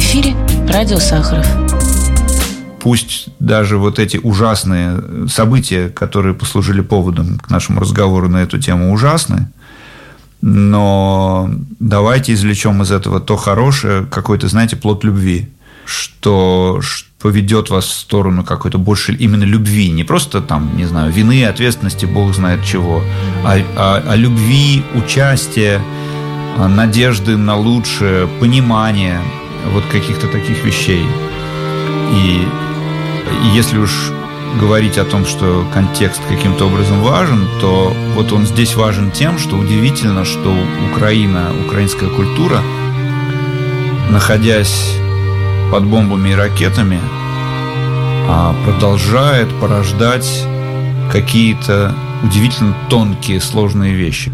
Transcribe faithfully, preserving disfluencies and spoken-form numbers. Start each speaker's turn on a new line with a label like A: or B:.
A: эфире радио Сахаров.
B: Пусть даже вот эти ужасные события, которые послужили поводом к нашему разговору на эту тему, ужасны, но давайте извлечем из этого то хорошее, какой-то, знаете, плод любви, что поведет вас в сторону какой-то больше именно любви, не просто там, не знаю, вины, ответственности, бог знает чего, а, а, а любви, участия, надежды на лучшее, понимания вот каких-то таких вещей. И если уж говорить о том, что контекст каким-то образом важен, то вот он здесь важен тем, что удивительно, что Украина, украинская культура, находясь под бомбами и ракетами, продолжает порождать какие-то удивительно тонкие, сложные вещи.